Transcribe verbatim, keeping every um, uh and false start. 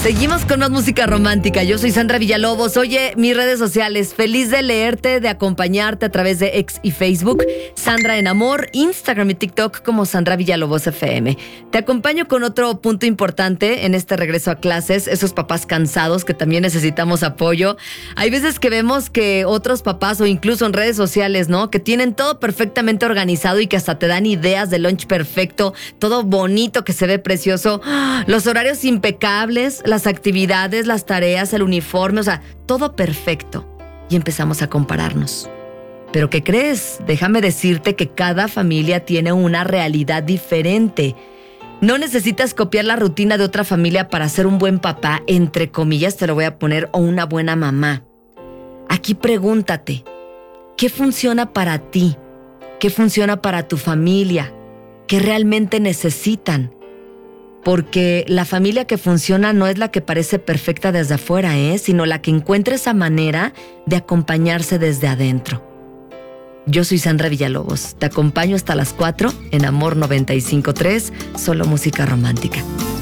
Seguimos con más música romántica. Yo soy Sandra Villalobos. Oye, mis redes sociales, feliz de leerte, de acompañarte a través de X y Facebook. Sandra en Amor, Instagram y TikTok como Sandra Villalobos F M. Te acompaño con otro punto importante en este regreso a clases. Esos papás cansados que también necesitamos apoyo. Hay veces que vemos que otros papás o incluso en redes sociales, ¿no? Que tienen todo perfectamente organizado y que hasta te dan ideas de lunch perfecto, todo bonito, que se ve precioso. Los horarios impecables, las actividades, las tareas, el uniforme, o sea, todo perfecto. Y empezamos a compararnos. ¿Pero qué crees? Déjame decirte que cada familia tiene una realidad diferente. No necesitas copiar la rutina de otra familia para ser un buen papá, entre comillas te lo voy a poner, o una buena mamá. Aquí pregúntate, ¿qué funciona para ti? ¿Qué funciona para tu familia? ¿Qué realmente necesitan? Porque la familia que funciona no es la que parece perfecta desde afuera, ¿eh? Sino la que encuentra esa manera de acompañarse desde adentro. Yo soy Sandra Villalobos. Te acompaño hasta las cuatro en Amor noventa y cinco punto tres, solo música romántica.